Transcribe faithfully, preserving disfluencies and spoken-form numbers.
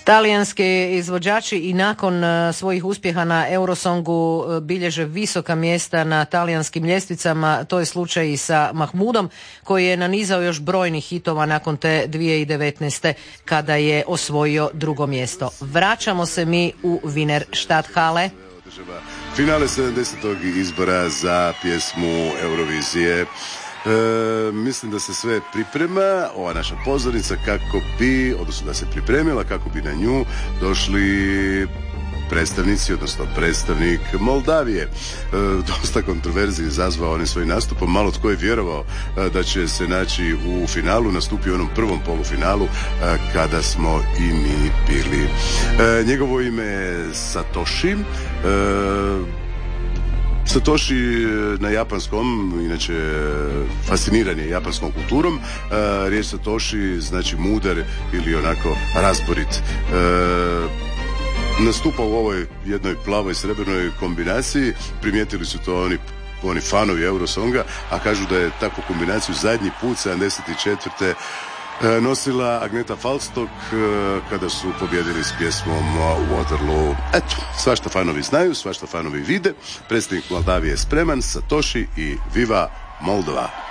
Talijanski izvođači i nakon svojih uspjeha na Eurosongu bilježe visoka mjesta na talijanskim ljestvicama. To je slučaj i sa Mahmudom koji je nanizao još brojnih hitova nakon te dvije tisuće devetnaeste kada je osvojio drugo mjesto. Vraćamo se mi u Wiener Stadthalle. Finale sedamdesetog izbora za pjesmu Eurovizije. E, mislim da se sve priprema, ova naša pozornica kako bi, odnosno da se pripremila kako bi na nju došli predstavnici, odnosno predstavnik Moldavije. E, dosta kontroverzije izazvao onim svojim nastupom, malo tko je vjerovao e, da će se naći u finalu, nastupio u onom prvom polufinalu e, kada smo i mi bili. E, njegovo ime je Satoshi. E, Satoshi na japanskom, inače fasciniran je japanskom kulturom. E, riječ Satoshi znači mudar ili onako razborit. E, nastupa u ovoj jednoj plavoj srebrnoj kombinaciji, primijetili su to oni oni fanovi Eurosonga, a kažu da je takvu kombinaciju zadnji put sedamdeset četvrte nosila Agneta Falstok kada su pobjedili s pjesmom Waterloo. Eto, svašta fanovi znaju, svašta fanovi vide. Predstavnik Moldavije je spreman, Satoshi i Viva Moldova.